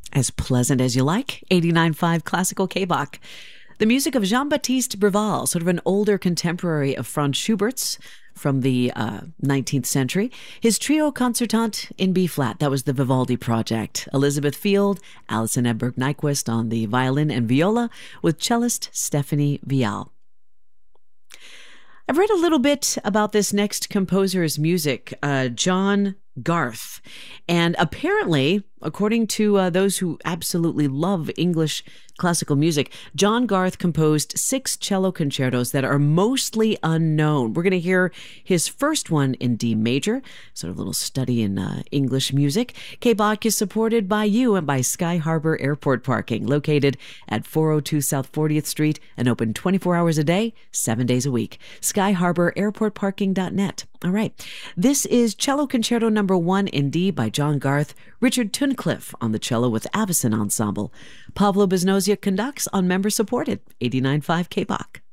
As pleasant as you like, 89.5 Classical K-Bach. The music of Jean-Baptiste Breval, sort of an older contemporary of Franz Schubert's from the 19th century. His trio concertant in B-flat, that was the Vivaldi project. Elizabeth Field, Alison Edberg-Nyquist on the violin and viola, with cellist Stephanie Vial. I've read a little bit about this next composer's music, John Garth. And apparently, according to those who absolutely love English classical music, John Garth composed 6 cello concertos that are mostly unknown. We're going to hear his first one in D major, sort of a little study in English music. K-Bach is supported by you and by Sky Harbor Airport Parking, located at 402 South 40th Street and open 24 hours a day, 7 days a week. SkyHarborAirportParking.net. All right. This is Cello Concerto Number 1 in D by John Garth. Richard Tuncliffe on the cello with Avicen Ensemble. Pablo Beznosia conducts on member-supported 89.5 K-Bach.